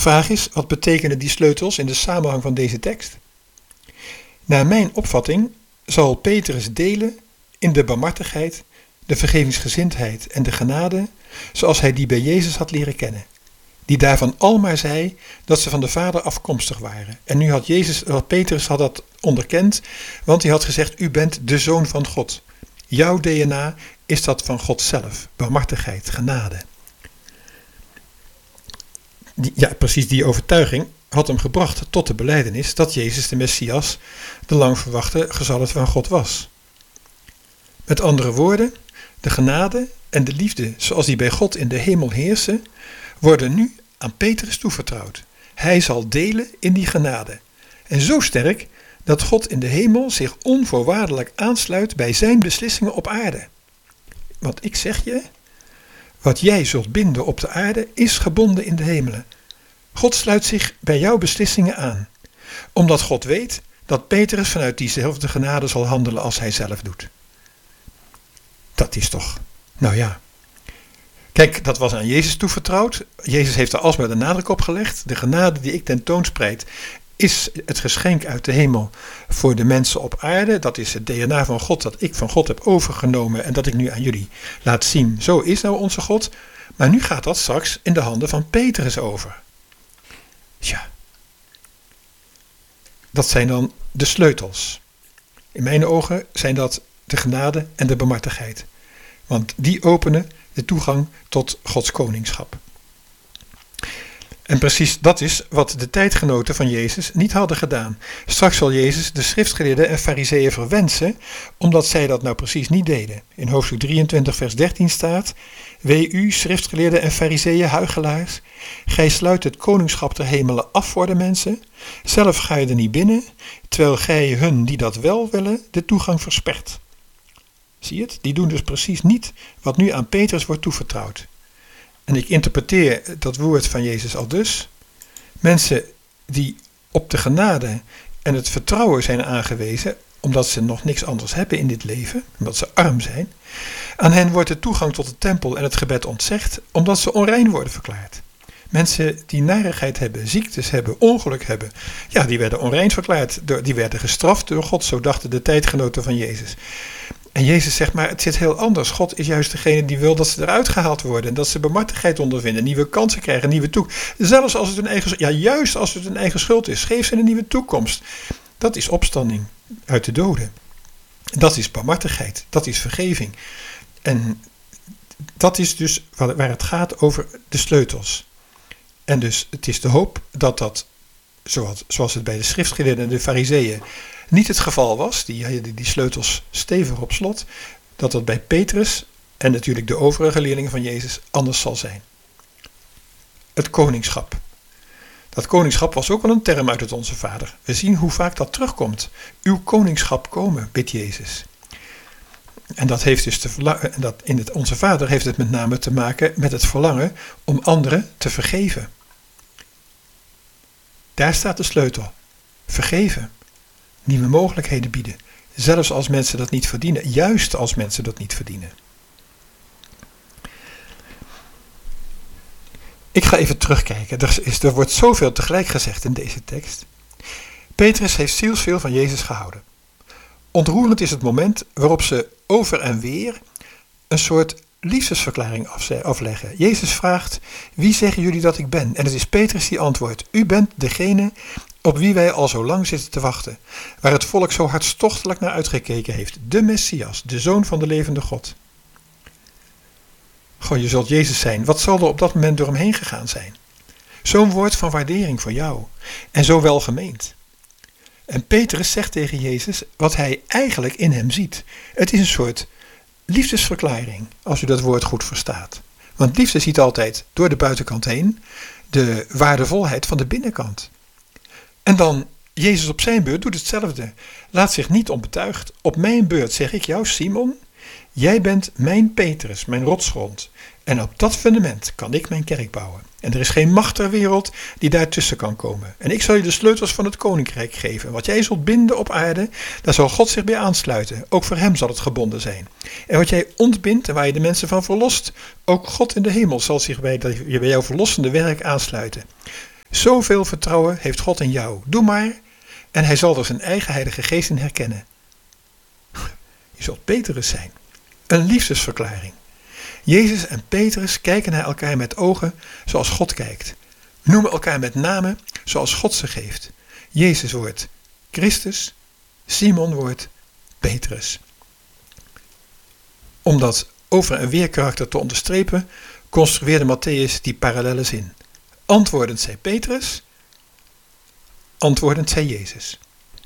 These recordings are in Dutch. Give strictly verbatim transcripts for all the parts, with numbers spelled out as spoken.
vraag is, wat betekenen die sleutels in de samenhang van deze tekst? Naar mijn opvatting zal Petrus delen in de barmhartigheid, de vergevingsgezindheid en de genade, zoals hij die bij Jezus had leren kennen. Die daarvan almaar zei dat ze van de Vader afkomstig waren. En nu had Jezus, Petrus had dat onderkend, want hij had gezegd, u bent de Zoon van God. Jouw D N A is dat van God zelf, barmhartigheid, genade. Die, ja, precies die overtuiging had hem gebracht tot de belijdenis dat Jezus de Messias, de lang verwachte gezalfde van God was. Met andere woorden, de genade en de liefde zoals die bij God in de hemel heersen, worden nu aan Petrus toevertrouwd. Hij zal delen in die genade. En zo sterk dat God in de hemel zich onvoorwaardelijk aansluit bij zijn beslissingen op aarde. Want ik zeg je, wat jij zult binden op de aarde is gebonden in de hemelen. God sluit zich bij jouw beslissingen aan. Omdat God weet dat Petrus vanuit diezelfde genade zal handelen als hij zelf doet. Dat is toch, nou ja. Kijk, dat was aan Jezus toevertrouwd. Jezus heeft er alsmaar de nadruk op gelegd. De genade die ik tentoonspreid is het geschenk uit de hemel voor de mensen op aarde. Dat is het D N A van God dat ik van God heb overgenomen en dat ik nu aan jullie laat zien. Zo is nou onze God. Maar nu gaat dat straks in de handen van Petrus over. Tja. Dat zijn dan de sleutels. In mijn ogen zijn dat de genade en de barmhartigheid. Want die openen de toegang tot Gods koningschap. En precies dat is wat de tijdgenoten van Jezus niet hadden gedaan. Straks zal Jezus de schriftgeleerden en fariseeën verwensen, omdat zij dat nou precies niet deden. In hoofdstuk drieëntwintig vers dertien staat, wee u, schriftgeleerden en fariseeën, huichelaars, gij sluit het koningschap der hemelen af voor de mensen, zelf ga je er niet binnen, terwijl gij hun die dat wel willen de toegang verspert. Zie je het? Die doen dus precies niet wat nu aan Petrus wordt toevertrouwd. En ik interpreteer dat woord van Jezus al dus. Mensen die op de genade en het vertrouwen zijn aangewezen, omdat ze nog niks anders hebben in dit leven, omdat ze arm zijn, aan hen wordt de toegang tot de tempel en het gebed ontzegd, omdat ze onrein worden verklaard. Mensen die narigheid hebben, ziektes hebben, ongeluk hebben, ja, die werden onrein verklaard, die werden gestraft door God, zo dachten de tijdgenoten van Jezus. En Jezus zegt, maar het zit heel anders. God is juist degene die wil dat ze eruit gehaald worden. Dat ze barmhartigheid ondervinden, nieuwe kansen krijgen, nieuwe toekomst. Zelfs als het hun eigen, ja, juist als het hun eigen schuld is. Geef ze een nieuwe toekomst. Dat is opstanding uit de doden. Dat is barmhartigheid. Dat is vergeving. En dat is dus waar het gaat over de sleutels. En dus het is de hoop dat dat, zoals het bij de schriftgeleerden en de fariseeën niet het geval was, die hadden die sleutels stevig op slot, dat dat bij Petrus en natuurlijk de overige leerlingen van Jezus anders zal zijn. Het koningschap. Dat koningschap was ook wel een term uit het Onze Vader. We zien hoe vaak dat terugkomt. Uw koningschap komen, bidt Jezus. En dat heeft dus te verlangen, dat in het Onze Vader heeft het met name te maken met het verlangen om anderen te vergeven. Daar staat de sleutel. Vergeven. Nieuwe mogelijkheden bieden. Zelfs als mensen dat niet verdienen. Juist als mensen dat niet verdienen. Ik ga even terugkijken. Er, is, er wordt zoveel tegelijk gezegd in deze tekst. Petrus heeft zielsveel van Jezus gehouden. Ontroerend is het moment waarop ze over en weer een soort liefdesverklaring afleggen. Jezus vraagt, wie zeggen jullie dat ik ben? En het is Petrus die antwoordt, u bent degene op wie wij al zo lang zitten te wachten, waar het volk zo hartstochtelijk naar uitgekeken heeft. De Messias, de Zoon van de levende God. Goh, je zult Jezus zijn. Wat zal er op dat moment door hem heen gegaan zijn? Zo'n woord van waardering voor jou. En zo welgemeend. En Petrus zegt tegen Jezus wat hij eigenlijk in hem ziet. Het is een soort liefdesverklaring, als u dat woord goed verstaat. Want liefde ziet altijd door de buitenkant heen de waardevolheid van de binnenkant. En dan, Jezus op zijn beurt doet hetzelfde. Laat zich niet onbetuigd. Op mijn beurt zeg ik jou, Simon, jij bent mijn Petrus, mijn rotsgrond. En op dat fundament kan ik mijn kerk bouwen. En er is geen macht ter wereld die daartussen kan komen. En ik zal je de sleutels van het koninkrijk geven. Wat jij zult binden op aarde, daar zal God zich bij aansluiten. Ook voor hem zal het gebonden zijn. En wat jij ontbindt en waar je de mensen van verlost, ook God in de hemel zal zich bij, bij jouw verlossende werk aansluiten. Zoveel vertrouwen heeft God in jou. Doe maar en hij zal er zijn eigen heilige geest in herkennen. Je zult Petrus zijn. Een liefdesverklaring. Jezus en Petrus kijken naar elkaar met ogen zoals God kijkt. Noemen elkaar met namen zoals God ze geeft. Jezus wordt Christus, Simon wordt Petrus. Om dat over- en weerkarakter te onderstrepen, construeerde Matthäus die parallelle zin. Antwoordend zei Petrus, antwoordend zei Jezus.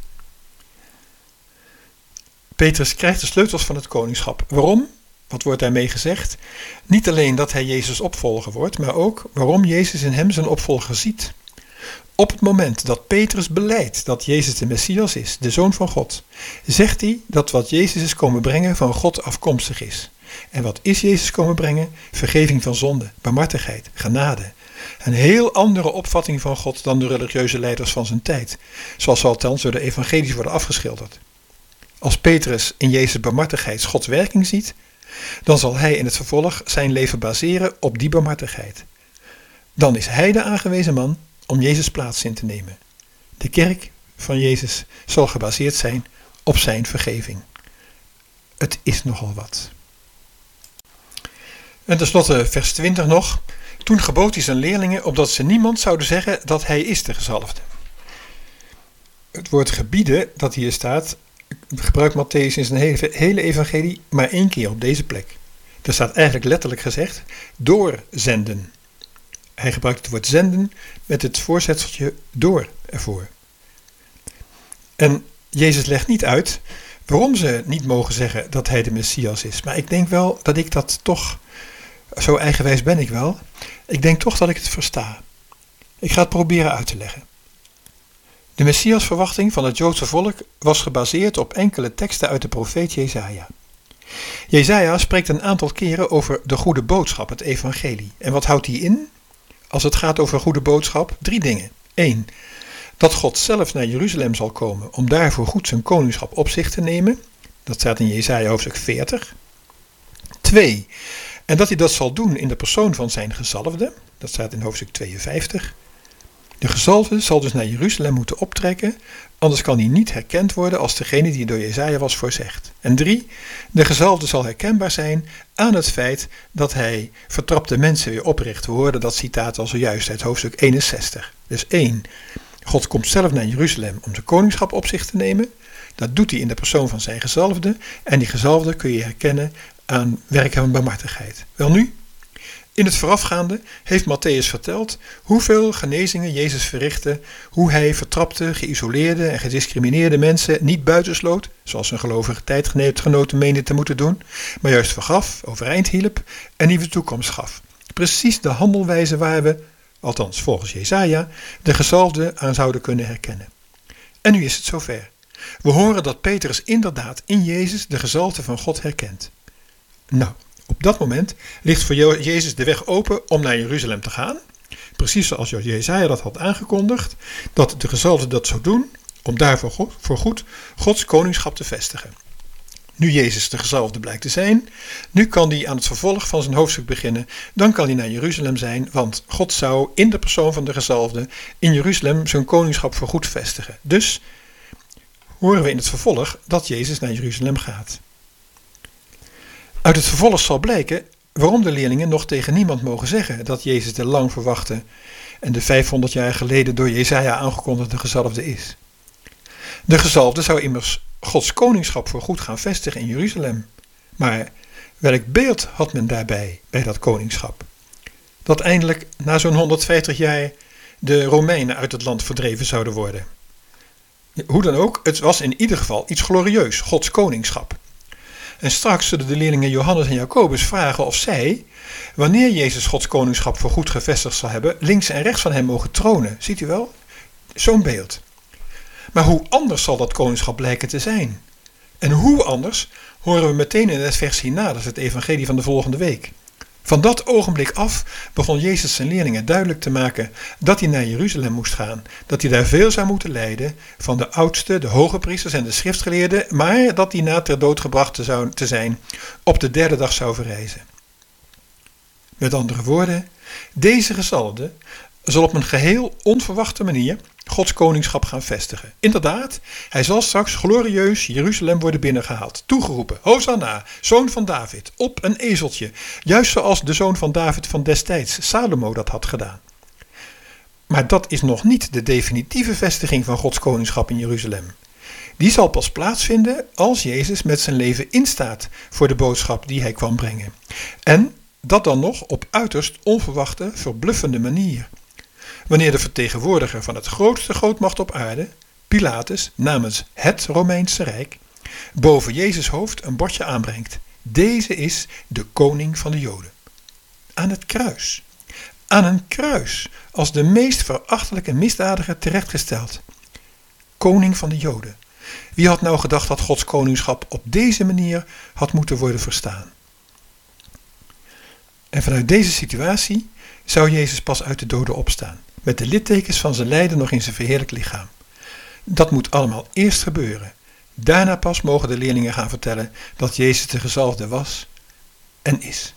Petrus krijgt de sleutels van het koningschap. Waarom? Wat wordt daarmee gezegd? Niet alleen dat hij Jezus opvolger wordt, maar ook waarom Jezus in hem zijn opvolger ziet. Op het moment dat Petrus belijdt dat Jezus de Messias is, de Zoon van God, zegt hij dat wat Jezus is komen brengen van God afkomstig is. En wat is Jezus komen brengen? Vergeving van zonde, barmhartigheid, genade. Een heel andere opvatting van God dan de religieuze leiders van zijn tijd, zoals althans door de evangelies worden afgeschilderd. Als Petrus in Jezus' barmhartigheid Gods werking ziet, dan zal hij in het vervolg zijn leven baseren op die barmhartigheid. Dan is hij de aangewezen man om Jezus' plaats in te nemen. De kerk van Jezus zal gebaseerd zijn op zijn vergeving. Het is nogal wat. En tenslotte vers twintig nog. Toen gebood hij zijn leerlingen opdat ze niemand zouden zeggen dat hij is de gezalfde. Het woord gebieden dat hier staat, gebruikt Matthäus in zijn hele, hele evangelie maar één keer op deze plek. Er staat eigenlijk letterlijk gezegd, doorzenden. Hij gebruikt het woord zenden met het voorzetseltje door ervoor. En Jezus legt niet uit waarom ze niet mogen zeggen dat hij de Messias is. Maar ik denk wel dat ik dat toch, zo eigenwijs ben ik wel, ik denk toch dat ik het versta. Ik ga het proberen uit te leggen. De Messiasverwachting van het Joodse volk was gebaseerd op enkele teksten uit de profeet Jesaja. Jesaja spreekt een aantal keren over de goede boodschap, het evangelie. En wat houdt die in? Als het gaat over goede boodschap, drie dingen. Eén, dat God zelf naar Jeruzalem zal komen om daarvoor goed zijn koningschap op zich te nemen. Dat staat in Jesaja hoofdstuk veertig. Twee, en dat hij dat zal doen in de persoon van zijn gezalfde. Dat staat in hoofdstuk tweeënvijftig. De gezalfde zal dus naar Jeruzalem moeten optrekken, anders kan hij niet herkend worden als degene die door Jesaja was voorzegd. En drie, de gezalfde zal herkenbaar zijn aan het feit dat hij vertrapte mensen weer opricht. We hoorden dat citaat al zojuist uit hoofdstuk eenenzestig. Dus één, God komt zelf naar Jeruzalem om zijn koningschap op zich te nemen. Dat doet hij in de persoon van zijn gezalfde. En die gezalfde kun je herkennen aan werken van barmhartigheid. Welnu, in het voorafgaande heeft Matthäus verteld hoeveel genezingen Jezus verrichtte, hoe hij vertrapte, geïsoleerde en gediscrimineerde mensen niet buitensloot, zoals een gelovige tijdgenoten meenden te moeten doen, maar juist vergaf, overeind hielp en nieuwe toekomst gaf. Precies de handelwijze waar we, althans volgens Jesaja, de gezalfde aan zouden kunnen herkennen. En nu is het zover. We horen dat Petrus inderdaad in Jezus de gezalfde van God herkent. Nou, op dat moment ligt voor Jezus de weg open om naar Jeruzalem te gaan. Precies zoals Jesaja dat had aangekondigd, dat de gezalfde dat zou doen om daar voor goed Gods koningschap te vestigen. Nu Jezus de gezalfde blijkt te zijn, nu kan hij aan het vervolg van zijn hoofdstuk beginnen. Dan kan hij naar Jeruzalem zijn, want God zou in de persoon van de gezalfde in Jeruzalem zijn koningschap voor goed vestigen. Dus horen we in het vervolg dat Jezus naar Jeruzalem gaat. Uit het vervolg zal blijken waarom de leerlingen nog tegen niemand mogen zeggen dat Jezus de lang verwachte en de vijfhonderd jaar geleden door Jesaja aangekondigde gezalfde is. De gezalfde zou immers Gods koningschap voor goed gaan vestigen in Jeruzalem. Maar welk beeld had men daarbij, bij dat koningschap? Dat eindelijk na zo'n honderdvijftig jaar de Romeinen uit het land verdreven zouden worden. Hoe dan ook, het was in ieder geval iets glorieus, Gods koningschap. En straks zullen de leerlingen Johannes en Jacobus vragen of zij, wanneer Jezus Gods koningschap voor goed gevestigd zal hebben, links en rechts van hem mogen tronen. Ziet u wel? Zo'n beeld. Maar hoe anders zal dat koningschap blijken te zijn? En hoe anders horen we meteen in het vers hierna, dat is het evangelie van de volgende week. Van dat ogenblik af begon Jezus zijn leerlingen duidelijk te maken dat hij naar Jeruzalem moest gaan. Dat hij daar veel zou moeten lijden van de oudsten, de hoge priesters en de schriftgeleerden, maar dat hij na ter dood gebracht te, zou, te zijn op de derde dag zou verrijzen. Met andere woorden, deze gezalfde zal op een geheel onverwachte manier Gods koningschap gaan vestigen. Inderdaad, hij zal straks glorieus Jeruzalem worden binnengehaald. Toegeroepen, Hosanna, zoon van David, op een ezeltje. Juist zoals de zoon van David van destijds, Salomo, dat had gedaan. Maar dat is nog niet de definitieve vestiging van Gods koningschap in Jeruzalem. Die zal pas plaatsvinden als Jezus met zijn leven instaat voor de boodschap die hij kwam brengen. En dat dan nog op uiterst onverwachte, verbluffende manier. Wanneer de vertegenwoordiger van het grootste grootmacht op aarde, Pilatus, namens het Romeinse Rijk, boven Jezus' hoofd een bordje aanbrengt. Deze is de koning van de Joden. Aan het kruis. Aan een kruis, als de meest verachtelijke misdadiger terechtgesteld. Koning van de Joden. Wie had nou gedacht dat Gods koningschap op deze manier had moeten worden verstaan? En vanuit deze situatie zou Jezus pas uit de doden opstaan, met de littekens van zijn lijden nog in zijn verheerlijk lichaam. Dat moet allemaal eerst gebeuren. Daarna pas mogen de leerlingen gaan vertellen dat Jezus de gezalfde was en is.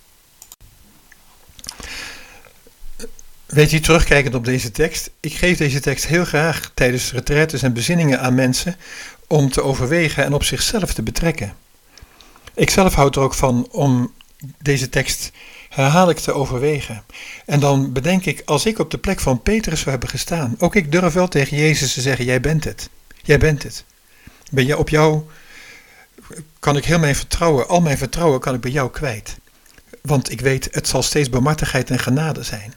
Weet je, terugkijkend op deze tekst, ik geef deze tekst heel graag tijdens retraites en bezinningen aan mensen om te overwegen en op zichzelf te betrekken. Ik zelf houd er ook van om deze tekst herhaaldelijk te overwegen. En dan bedenk ik, als ik op de plek van Petrus zou hebben gestaan, ook ik durf wel tegen Jezus te zeggen, jij bent het. Jij bent het. Ben je op jou, kan ik heel mijn vertrouwen, al mijn vertrouwen kan ik bij jou kwijt. Want ik weet, het zal steeds barmhartigheid en genade zijn.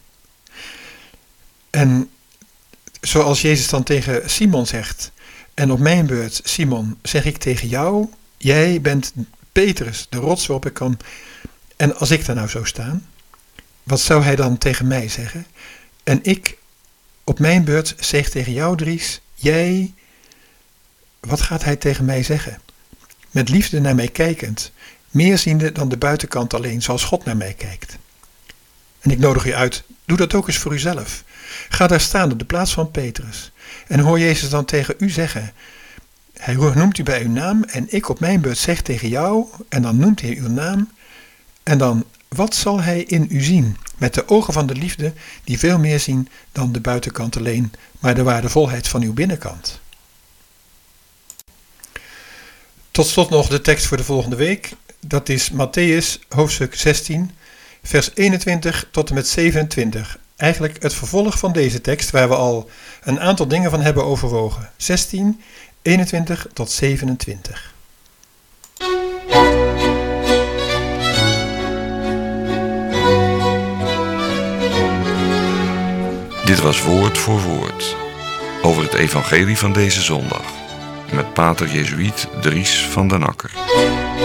En zoals Jezus dan tegen Simon zegt, en op mijn beurt, Simon, zeg ik tegen jou, jij bent Petrus, de rots waarop ik kan. En als ik daar nou zou staan, wat zou hij dan tegen mij zeggen? En ik, op mijn beurt, zeg tegen jou, Dries, jij, wat gaat hij tegen mij zeggen? Met liefde naar mij kijkend, meer ziende dan de buitenkant alleen, zoals God naar mij kijkt. En ik nodig u uit, doe dat ook eens voor uzelf. Ga daar staan op de plaats van Petrus. En hoor Jezus dan tegen u zeggen, hij noemt u bij uw naam en ik op mijn beurt zeg tegen jou, en dan noemt hij uw naam. En dan, wat zal hij in u zien? Met de ogen van de liefde, die veel meer zien dan de buitenkant alleen, maar de waardevolheid van uw binnenkant. Tot slot nog de tekst voor de volgende week. Dat is Mattheüs hoofdstuk zestien, vers eenentwintig tot en met zevenentwintig. Eigenlijk het vervolg van deze tekst, waar we al een aantal dingen van hebben overwogen. zestien, eenentwintig tot zevenentwintig. Dit was Woord voor Woord, over het evangelie van deze zondag, met pater Jezuïet Dries van den Akker.